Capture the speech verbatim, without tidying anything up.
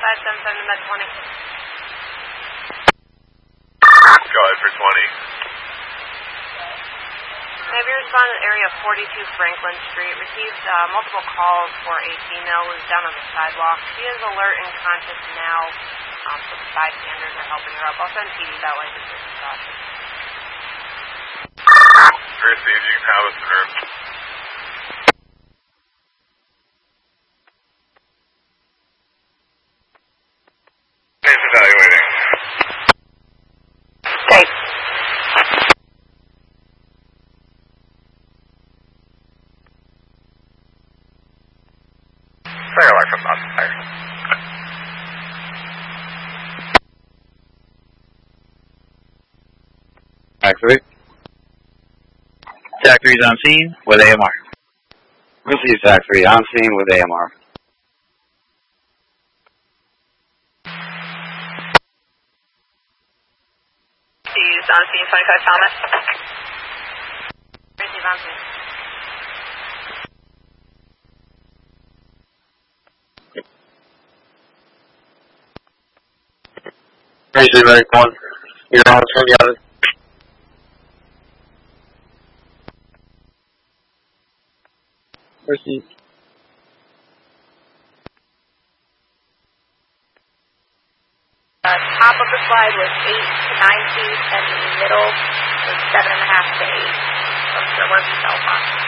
five seven seven to Med twenty. Go ahead for twenty. Navy responded area forty-two Franklin Street. Received uh, multiple calls for a female who is down on the sidewalk. She is alert and conscious now, um, so the bystanders are helping her up. I'll send T V that way just to stop. Received, you can have us in room. He's evaluating. Thanks. Fire alarm from Boston Fire. Activate. Tac three is on scene with A M R. Receive Tac three on scene with A M R. He's on scene, twenty-five Thomas. Receive on scene. Receive Eric one. You're on from the other. Receive. Uh, top of the slide was eight to nine feet, and the middle was seven and a half to eight. So I'm sure where the cell phone.